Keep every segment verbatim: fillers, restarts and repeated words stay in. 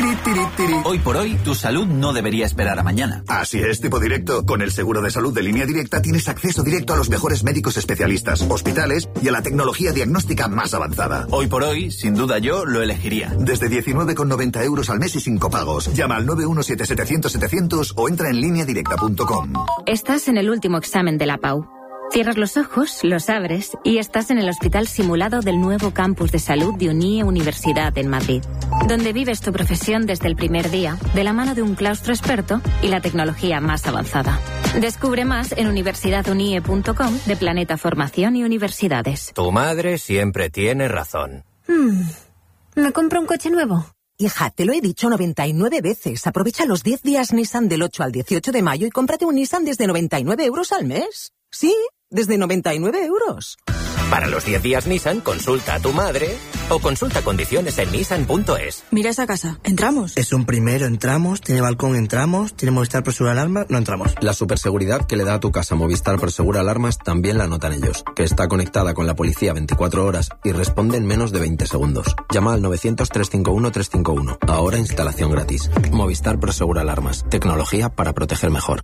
Tiri, tiri, tiri. Hoy por hoy, tu salud no debería esperar a mañana. Así es, tipo directo. Con el seguro de salud de Línea Directa tienes acceso directo a los mejores médicos especialistas, hospitales y a la tecnología diagnóstica más avanzada. Hoy por hoy, sin duda yo lo elegiría. Desde diecinueve con noventa euros al mes y sin copagos. Llama al nueve uno siete setecientos setecientos o entra en línea directa punto com. Estás en el último examen de la P A U. Cierras los ojos, los abres y estás en el hospital simulado del nuevo campus de salud de Unie Universidad en Madrid, donde vives tu profesión desde el primer día, de la mano de un claustro experto y la tecnología más avanzada. Descubre más en universidad unie punto com de Planeta Formación y Universidades. Tu madre siempre tiene razón. Hmm. ¿Me compro un coche nuevo? Hija, te lo he dicho noventa y nueve veces. Aprovecha los diez días Nissan del ocho al dieciocho de mayo y cómprate un Nissan desde noventa y nueve euros al mes. Sí, desde noventa y nueve euros. Para los diez días Nissan, consulta a tu madre o consulta condiciones en nissan punto es. Mira esa casa. ¿Entramos? Es un primero, entramos. Tiene balcón, entramos. Tiene Movistar Prosegura Alarmas, no entramos. La superseguridad que le da a tu casa Movistar Prosegura Alarmas también la notan ellos. Que está conectada con la policía veinticuatro horas y responde en menos de veinte segundos. Llama al novecientos, trescientos cincuenta y uno, trescientos cincuenta y uno. Ahora instalación gratis. Movistar Prosegura Alarmas. Tecnología para proteger mejor.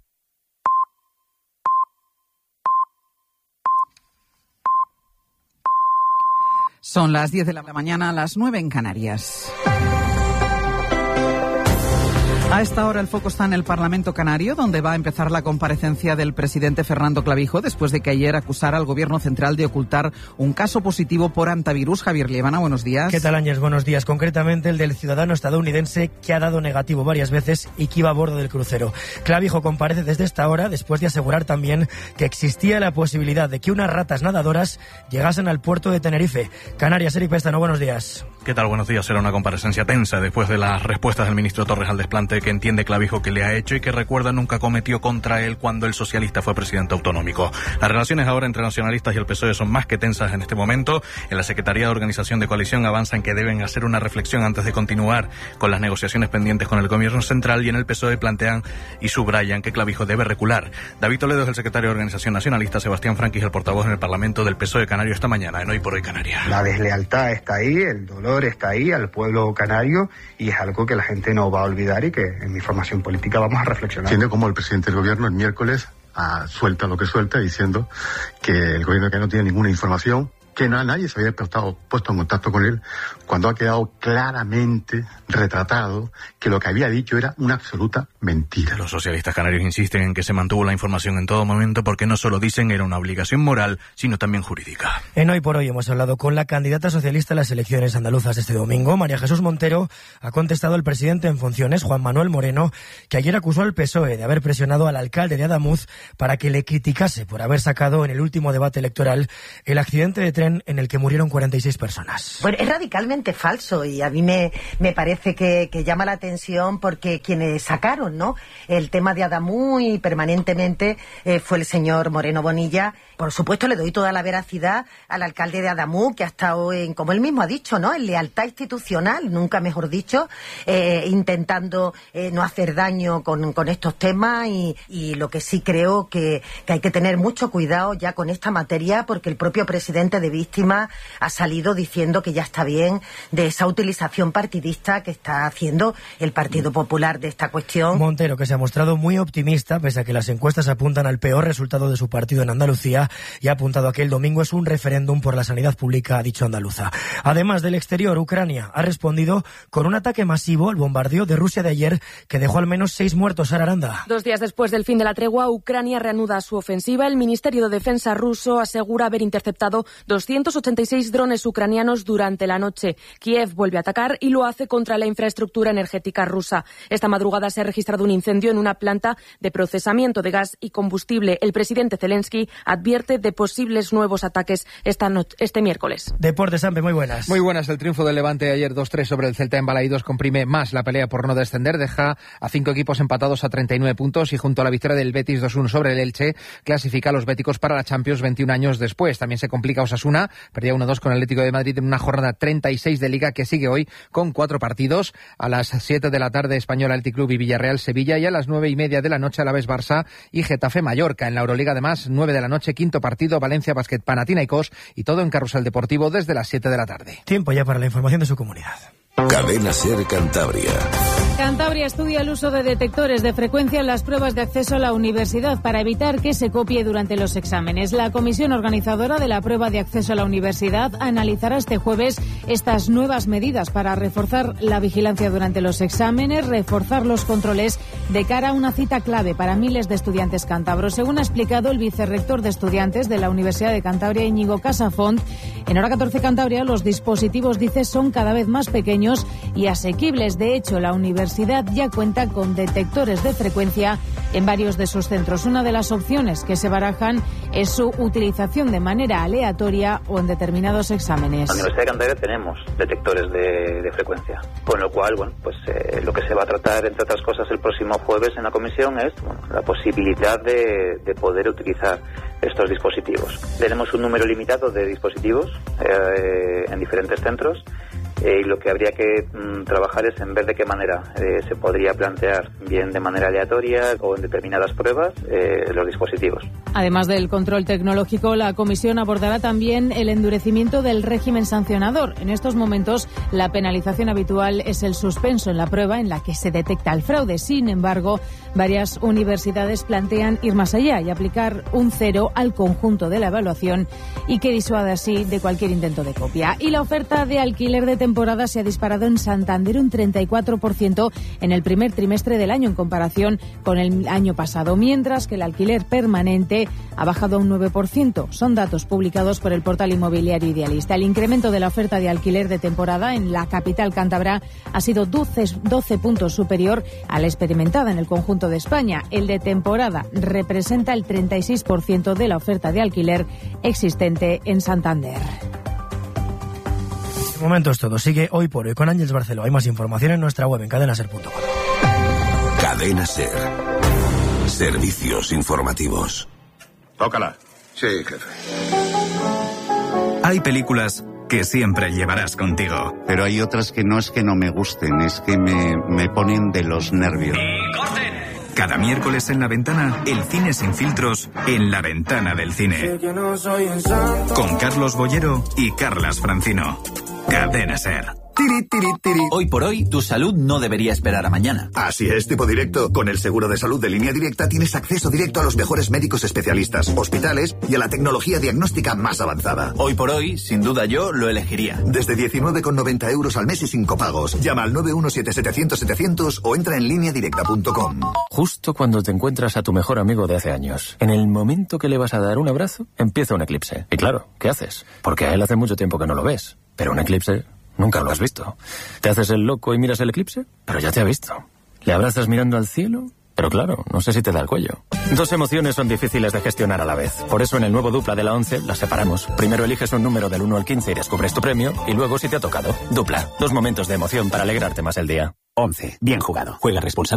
Son las diez de la mañana, las nueve en Canarias. A esta hora el foco está en el Parlamento Canario, donde va a empezar la comparecencia del presidente Fernando Clavijo, después de que ayer acusara al Gobierno central de ocultar un caso positivo por antivirus. Javier Liebana, buenos días. ¿Qué tal, Ángel? Buenos días. Concretamente el del ciudadano estadounidense que ha dado negativo varias veces y que iba a bordo del crucero. Clavijo comparece desde esta hora, después de asegurar también que existía la posibilidad de que unas ratas nadadoras llegasen al puerto de Tenerife. Canarias, Eric Pestano, buenos días. ¿Qué tal? Buenos días. Será una comparecencia tensa después de las respuestas del ministro Torres al desplante que entiende Clavijo que le ha hecho y que, recuerda, nunca cometió contra él cuando el socialista fue presidente autonómico. Las relaciones ahora entre nacionalistas y el P S O E son más que tensas en este momento. En la Secretaría de Organización de Coalición avanzan que deben hacer una reflexión antes de continuar con las negociaciones pendientes con el Gobierno central, y en el P S O E plantean y subrayan que Clavijo debe recular. David Toledo es el secretario de Organización Nacionalista, Sebastián Franquis el portavoz en el Parlamento del P S O E canario esta mañana en Hoy por Hoy Canarias. La deslealtad está ahí, el dolor está ahí al pueblo canario, y es algo que la gente no va a olvidar y que en mi formación política vamos a reflexionar. Entiende como el presidente del gobierno el miércoles ah, suelta lo que suelta, diciendo que el gobierno que no tiene ninguna información, que no, nadie se había puesto, puesto en contacto con él, cuando ha quedado claramente retratado que lo que había dicho era una absoluta mentira. Los socialistas canarios insisten en que se mantuvo la información en todo momento porque no solo dicen era una obligación moral, sino también jurídica. En Hoy por Hoy hemos hablado con la candidata socialista a las elecciones andaluzas este domingo. María Jesús Montero ha contestado al presidente en funciones, Juan Manuel Moreno, que ayer acusó al P S O E de haber presionado al alcalde de Adamuz para que le criticase por haber sacado en el último debate electoral el accidente de tren en el que murieron cuarenta y seis personas. Bueno, es radicalmente falso y a mí me, me parece que, que llama la atención porque quienes sacaron, ¿no?, el tema de Adamuz y permanentemente eh, fue el señor Moreno Bonilla. Por supuesto, le doy toda la veracidad al alcalde de Adamuz, que ha estado, en, como él mismo ha dicho, ¿no?, en lealtad institucional, nunca mejor dicho, eh, intentando eh, no hacer daño con, con estos temas y, y lo que sí creo que, que hay que tener mucho cuidado ya con esta materia, porque el propio presidente de Víctimas ha salido diciendo que ya está bien de esa utilización partidista que está haciendo el Partido Popular de esta cuestión. Montero, que se ha mostrado muy optimista, pese a que las encuestas apuntan al peor resultado de su partido en Andalucía, y ha apuntado a que el domingo es un referéndum por la sanidad pública, ha dicho andaluza. Además del exterior, Ucrania ha respondido con un ataque masivo al bombardeo de Rusia de ayer, que dejó al menos seis muertos. Sara Aranda. Dos días después del fin de la tregua, Ucrania reanuda su ofensiva. El Ministerio de Defensa ruso asegura haber interceptado doscientos ochenta y seis drones ucranianos durante la noche. Kiev vuelve a atacar y lo hace contra la infraestructura energética rusa. Esta madrugada se ha registrado un incendio en una planta de procesamiento de gas y combustible. El presidente Zelensky advierte de posibles nuevos ataques esta noche, este miércoles. Deportes, Ampe, muy buenas. Muy buenas. El triunfo del Levante ayer dos tres sobre el Celta en Balaídos comprime más la pelea por no descender. Deja a cinco equipos empatados a treinta y nueve puntos y junto a la victoria del Betis dos uno sobre el Elche clasifica a los béticos para la Champions veintiún años después. También se complica Osasuna Osasuna perdía uno dos con el Atlético de Madrid en una jornada treinta y seis de Liga que sigue hoy con cuatro partidos. A las siete de la tarde, Español Athletic Club y Villarreal Sevilla, y a las nueve y media de la noche, Alavés Barça y Getafe Mallorca. En la Euroliga, además, nueve de la noche, quinto partido, Valencia Basket Panathinaikos, y todo en Carrusel Deportivo desde las siete de la tarde. Tiempo ya para la información de su comunidad. Cadena SER Cantabria. Cantabria estudia el uso de detectores de frecuencia en las pruebas de acceso a la universidad para evitar que se copie durante los exámenes. La comisión organizadora de la prueba de acceso a la universidad analizará este jueves estas nuevas medidas para reforzar la vigilancia durante los exámenes, reforzar los controles de cara a una cita clave para miles de estudiantes cántabros. Según ha explicado el vicerrector de estudiantes de la Universidad de Cantabria, Íñigo Casafont, en Hora catorce Cantabria los dispositivos, dice, son cada vez más pequeños y asequibles. De hecho, la universidad ya cuenta con detectores de frecuencia en varios de sus centros. Una de las opciones que se barajan es su utilización de manera aleatoria o en determinados exámenes. En la Universidad de Cantabria tenemos detectores de, de frecuencia, con lo cual, bueno, pues eh, lo que se va a tratar, entre otras cosas, el próximo jueves en la comisión es, bueno, la posibilidad de, de poder utilizar estos dispositivos. Tenemos un número limitado de dispositivos eh, en diferentes centros. Eh, y lo que habría que mm, trabajar es en ver de qué manera eh, se podría plantear, bien de manera aleatoria o en determinadas pruebas, eh, los dispositivos. Además del control tecnológico, la comisión abordará también el endurecimiento del régimen sancionador. En estos momentos, la penalización habitual es el suspenso en la prueba en la que se detecta el fraude. Sin embargo, varias universidades plantean ir más allá y aplicar un cero al conjunto de la evaluación y que disuada así de cualquier intento de copia. Y la oferta de alquiler de temporada se ha disparado en Santander un treinta y cuatro por ciento en el primer trimestre del año en comparación con el año pasado, mientras que el alquiler permanente ha bajado un nueve por ciento. Son datos publicados por el portal inmobiliario Idealista. El incremento de la oferta de alquiler de temporada en la capital cántabra ha sido doce, doce puntos superior a la experimentada en el conjunto de España. El de temporada representa el treinta y seis por ciento de la oferta de alquiler existente en Santander. De momento es todo. Sigue Hoy por Hoy con Ángeles Barceló. Hay más información en nuestra web en cadena ser punto com. Cadena SER. Servicios informativos. Tócala. Sí, jefe. Hay películas que siempre llevarás contigo. Pero hay otras que no es que no me gusten, es que me, me ponen de los nervios. ¡Y corten! Cada miércoles en La Ventana, el cine sin filtros en La Ventana del Cine. Con Carlos Bollero y Carlas Francino. Cadena SER. Tiri, tiri, tiri. Hoy por hoy, tu salud no debería esperar a mañana. Así es, tipo directo. Con el seguro de salud de Línea Directa tienes acceso directo a los mejores médicos especialistas, hospitales y a la tecnología diagnóstica más avanzada. Hoy por hoy, sin duda yo lo elegiría. Desde diecinueve con noventa euros al mes y sin copagos. Llama al nueve uno siete setecientos setecientos o entra en línea directa punto com. Justo cuando te encuentras a tu mejor amigo de hace años, en el momento que le vas a dar un abrazo, empieza un eclipse. Y claro, ¿qué haces? Porque a él hace mucho tiempo que no lo ves. Pero un eclipse nunca lo has visto. ¿Te haces el loco y miras el eclipse? Pero ya te ha visto. ¿Le abrazas mirando al cielo? Pero claro, no sé si te da el cuello. Dos emociones son difíciles de gestionar a la vez. Por eso en el nuevo Dupla de la once las separamos. Primero eliges un número del uno al quince y descubres tu premio. Y luego si te ha tocado. Dupla. Dos momentos de emoción para alegrarte más el día. once. Bien jugado. Juega responsable.